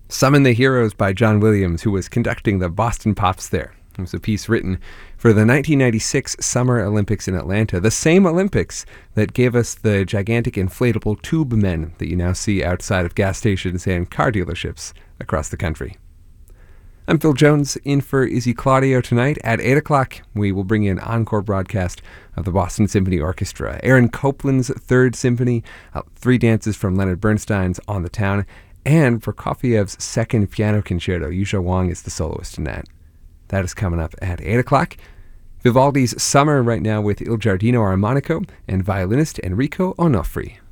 Summon the Heroes by John Williams, who was conducting the Boston Pops there. It was a piece written for the 1996 Summer Olympics in Atlanta, the same Olympics that gave us the gigantic inflatable tube men that you now see outside of gas stations and car dealerships across the country. I'm Phil Jones, in for Izzy Claudio tonight. At 8 o'clock, we will bring you an encore broadcast of the Boston Symphony Orchestra, Aaron Copland's Third Symphony, 3 dances from Leonard Bernstein's On the Town, and Prokofiev's Second Piano Concerto. Yuzhou Wang is the soloist in that. That is coming up at 8 o'clock. Vivaldi's Summer right now with Il Giardino Armonico and violinist Enrico Onofri.